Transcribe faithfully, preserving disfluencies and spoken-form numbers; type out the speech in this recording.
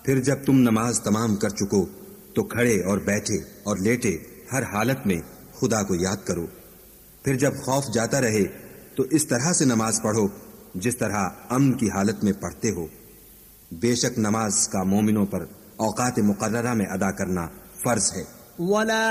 फिर जब तुम नमाज तमाम कर चुको तो खड़े और बैठे और लेटे हर हालत में खुदा को याद करो। फिर जब खौफ जाता रहे तो इस तरह से नमाज पढ़ो जिस तरह अम्न की हालत में पढ़ते हो। बेशक नमाज का मोमिनों पर औकात मुकर्ररा में अदा करना फर्ज है।